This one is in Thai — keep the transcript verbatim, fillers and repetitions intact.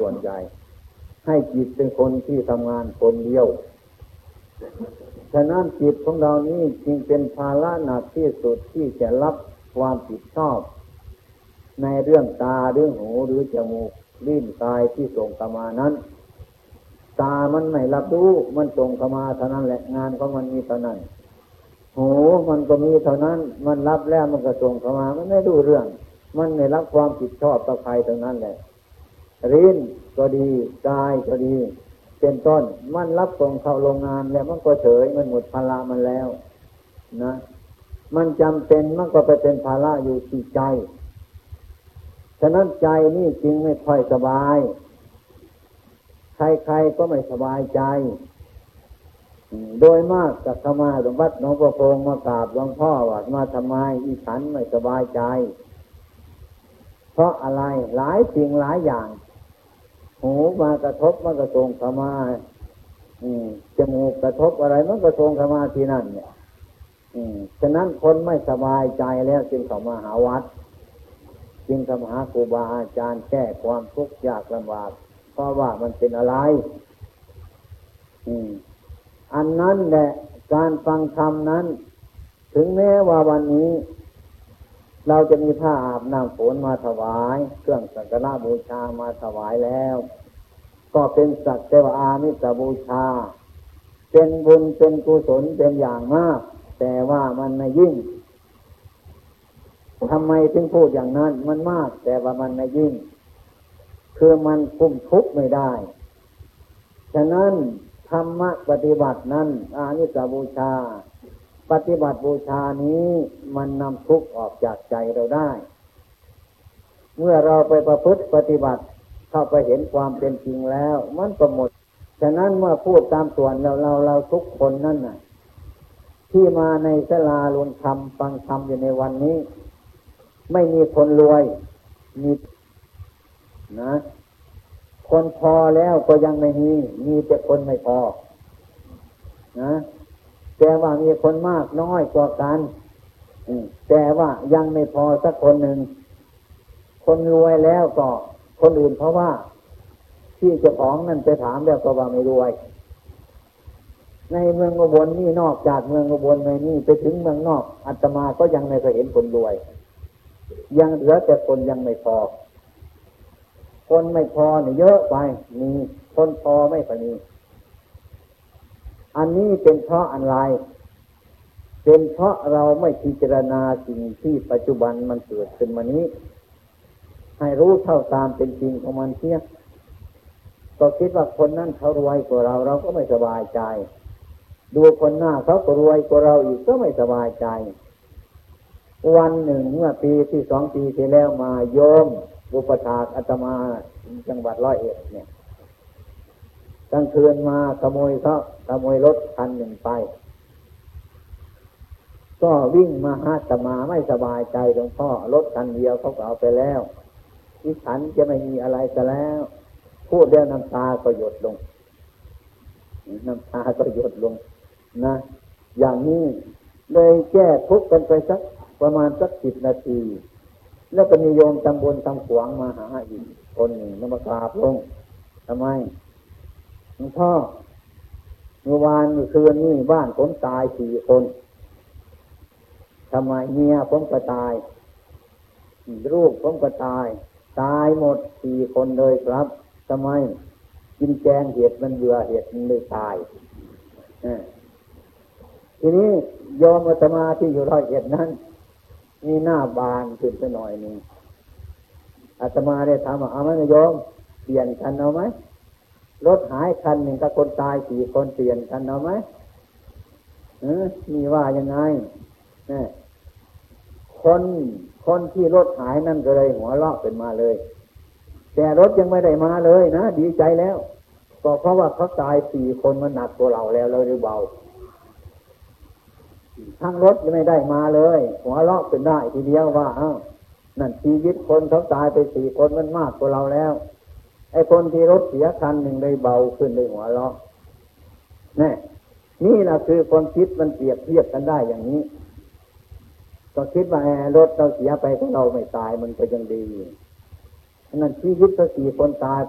วนใหญ่ให้จิตเป็นคนที่ทำงานคนเดียวฉะนั้นจิตของเรานี้จึงเป็นภาระหนักที่สุดที่จะรับความผิดชอบในเรื่องตาเรื่องหูหรือจมูกลิ้นกายที่ส่งเข้ามานั้นตามันไม่รับรู้มันส่งเข้ามาเท่านั้นแหละงานของมันมีเท่านั้นหูมันก็มีเท่านั้นมันรับแล้วมันก็ส่งเข้ามามันไม่รู้เรื่องมันไม่รับความผิดชอบต่อใครทั้งนั้นแหละลิ้นก็ดีกายก็ดีเป็นต้นมันรับส่งเข้าโรงงานแล้วมันก็เฉยมันหมดภาระมันแล้วนะมันจำเป็นมันก็ไปเป็นภาระอยู่ที่ใจฉะนั้นใจนี่จริงไม่ค่อยสบายใครๆก็ไม่สบายใจโดยมากจะเข้ามาวัดหนองประพงมากราบหลวงพ่อว่ามาทำไมอีฉันไม่สบายใจเพราะอะไรหลายสิ่งหลายอย่างหูมากระทบมันก็ส่งเข้ามาจมูกกระทบอะไรมันก็ส่งเข้ามาที่นั่นเนี่ยฉะนั้นคนไม่สบายใจแล้วจึงเข้ามาหาวัดจึงเข้ามาหาครูบาอาจารย์แก้ความทุกข์ยากลำบากเพราะว่ามันเป็นอะไรอันนั้นแหละการฟังธรรมนั้นถึงแม้ว่าวันนี้เราจะมีผ้าอาบน้ำฝนมาถวายเครื่องสักการะบูชามาถวายแล้วก็เป็นสักแต่ว่าอามิสบูชาเป็นบุญเป็นกุศลเป็นอย่างมากแต่ว่ามันไม่ยิ่งทำไมถึงพูดอย่างนั้นมันมากแต่ว่ามันไม่ยิ่งคือมันคุ้มทุกข์ไม่ได้ฉะนั้นธรรมะปฏิบัตินั้นอามิสบูชาปฏิบัติบูชานี้มันนำทุกข์ออกจากใจเราได้เมื่อเราไปประพฤติปฏิบัติเข้าไปเห็นความเป็นจริงแล้วมันก็หมดฉะนั้นเมื่อพูดตามส่วนเราเราเราทุกคนนั่นน่ะที่มาในศาลาลุนธรรมฟังธรรมอยู่ในวันนี้ไม่มีคนรวยมีนะคนพอแล้วก็ยังไม่มีมีแต่คนไม่พอนะแต่ว่ามีคนมากน้อยกว่ากันแต่ว่ายังไม่พอสักคนหนึ่งคนรวยแล้วก็คนอื่นเพราะว่าที่เจ้าของนั่นไปถามแล้วก็ว่าไม่รวยในเมืองอุบลนี่นอกจากเมืองอุบลในนี่ไปถึงเมืองนอกอาตมาก็ยังไม่เคยเห็นคนรวยยังเหลือแต่คนยังไม่พอคนไม่พอเนี่ยเยอะไปมีคนพอไม่พอมีอันนี้เป็นเพราะอะไรเป็นเพราะเราไม่พิจารณาสิ่งที่ปัจจุบันมันเกิดขึ้นมานี้ให้รู้เท่าตามเป็นจริงของมันเสียก็คิดว่าคนนั้นเขารวยกว่าเราเราก็ไม่สบายใจดูคนหน้าเขาก็รวยกว่าเราอีกก็ไม่สบายใจวันหนึ่งเมื่อปีที่สองปีที่แล้วมาโยมอุปถากอาตมาจังหวัดร้อยเอ็ดเนี่ยกลางคืนมาขโมยเขาขโมยรถคันหนึ่งไปก็วิ่งมาหาอาตมาไม่สบายใจหลวงพ่อรถคันเดียวเขาก็เอาไปแล้วที่ฉันจะไม่มีอะไรซะแล้วพูดแล้วน้ำตาก็หยดลงน้ำตาก็หยดลงนะอย่างนี้เลยแก้ทุกข์กันไปสักประมาณสักสิบนาทีแล้วก็มีโยมตำบลตำขวางมาหาอีกคนหนึ่งนมัสการลงทำไมหลวงพ่อเมื่อวานเมื่อคืนนี้บ้านผมตายสี่คนทำไมเมียผมก็ตายลูกผมก็ตายตายหมดสี่คนเลยครับทำไมกินแกงเห็ดมันเบื่อเห็ดมันเลยตายทีนี้โยมอาตมาที่อยู่ร้อยเอ็ดนั้นมีหน้าบานขึ้นไปหน่อยนึงอาตมาได้ถามว่าเอาไหมโยมเปลี่ยนกันเอาไหมรถหายคันหนึ่งกับคนตายสี่คนเปลี่ยนกันเอาไหมเออมีว่ายังไงเนี่ยคนคนที่รถหายนั่นก็เลยหัวเราะขึ้นมาเลยแต่รถยังไม่ได้มาเลยนะดีใจแล้วก็เพราะว่าเขาตายสี่คนมันหนักกว่าเราแล้วเราเลยเบาทั้งรถยังไม่ได้มาเลยหัวเราะขึ้นได้ทีเดียวว่าอ้าวนั่นชีวิตคนเขาตายไปสี่คนมันมากกว่าเราแล้วไอ้คนที่รถเสียคันหนึ่งเลยเบาขึ้นเลยหัวเราะนี่นี่แหละคือความคิดมันเปรียบเทียบกันได้อย่างนี้ก็คิดว่าแอรถเราเสียไปถ้าเราไม่ตายมันก็ยังดีนั่นชีวิตเราสี่คนตาย